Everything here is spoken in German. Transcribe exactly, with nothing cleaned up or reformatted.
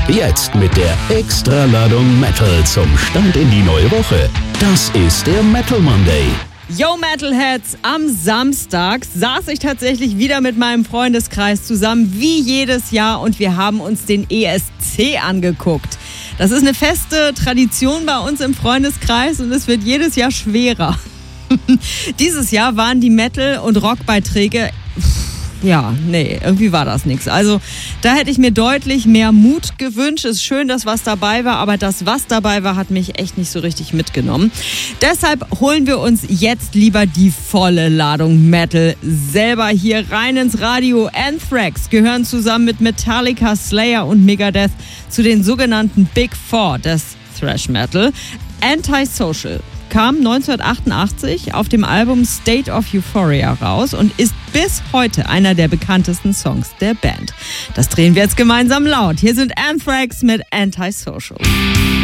Jetzt mit der Extraladung Metal zum Start in die neue Woche. Das ist der Metal Monday. Yo Metalheads, am Samstag saß ich tatsächlich wieder mit meinem Freundeskreis zusammen, wie jedes Jahr, und wir haben uns den E S C angeguckt. Das ist eine feste Tradition bei uns im Freundeskreis und es wird jedes Jahr schwerer. Dieses Jahr waren die Metal- und Rockbeiträge, ja, nee, irgendwie war das nichts. Also da hätte ich mir deutlich mehr Mut gewünscht. Es ist schön, dass was dabei war, aber das, was dabei war, hat mich echt nicht so richtig mitgenommen. Deshalb holen wir uns jetzt lieber die volle Ladung Metal selber hier rein ins Radio. Anthrax gehören zusammen mit Metallica, Slayer und Megadeth zu den sogenannten Big Four des Thrash Metal. Antisocial kam neunzehnhundertachtundachtzig auf dem Album State of Euphoria raus und ist bis heute einer der bekanntesten Songs der Band. Das drehen wir jetzt gemeinsam laut. Hier sind Anthrax mit Antisocial.